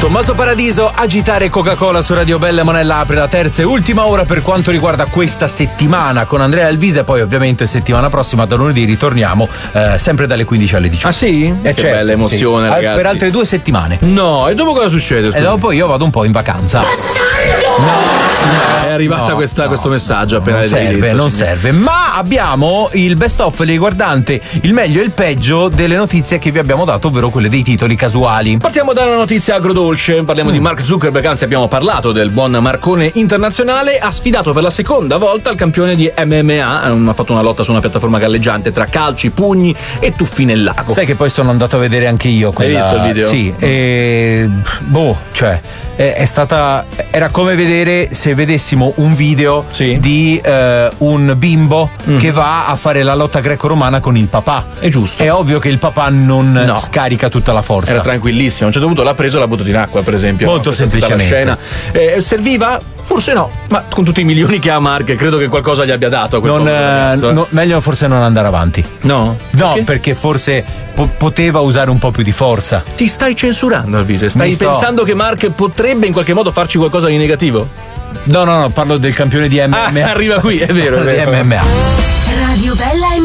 Tommaso Paradiso, Agitare Coca-Cola su Radio Bella. Monella apre la terza e ultima ora per quanto riguarda questa settimana con Andrea Alvise, e poi ovviamente settimana prossima da lunedì ritorniamo sempre dalle 15 alle 18. Ah sì? Che certo, bella emozione, sì. ragazzi. Per altre 2 settimane. No, e dopo cosa succede? E dopo io vado un po' in vacanza. È arrivata questo messaggio appena non serve. Ma abbiamo il best of riguardante il meglio e il peggio delle notizie che vi abbiamo dato, ovvero quelle dei titoli casuali. Partiamo da una notizia agrodolce. Parliamo di Mark Zuckerberg, anzi abbiamo parlato del buon Marcone internazionale. Ha sfidato per la seconda volta il campione di MMA. Ha fatto una lotta su una piattaforma galleggiante tra calci, pugni e tuffi nel lago. Sai che poi sono andato a vedere anche io quella... Hai visto il video? Sì, e cioè è stata, era come vedere se vedessimo un video di un bimbo che va a fare la lotta greco-romana con il papà. È giusto. È ovvio che il papà non scarica tutta la forza. Era tranquillissimo. A un certo punto l'ha preso e l'ha buttato in acqua, per esempio. Molto semplicemente. La scena. Serviva? Forse no, ma con tutti i milioni che ha Mark credo che qualcosa gli abbia dato a quel meglio forse non andare avanti. No? Perché forse poteva usare un po' più di forza. Ti stai censurando, Alvise? Stai pensando che Mark potrebbe in qualche modo farci qualcosa di negativo? No, parlo del campione di MMA. Arriva qui, è vero. Radio Bella